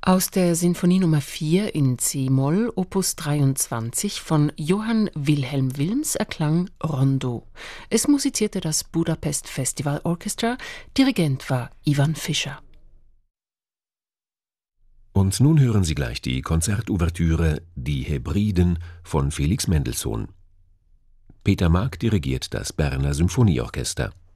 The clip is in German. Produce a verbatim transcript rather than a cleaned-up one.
Aus der Sinfonie Nummer vier in C-Moll, Opus dreiundzwanzig von Johann Wilhelm Wilms erklang Rondo. Es musizierte das Budapest Festival Orchestra, Dirigent war Ivan Fischer. Und nun hören Sie gleich die Konzertouvertüre Die Hebriden von Felix Mendelssohn. Peter Maag dirigiert das Berner Symphonieorchester.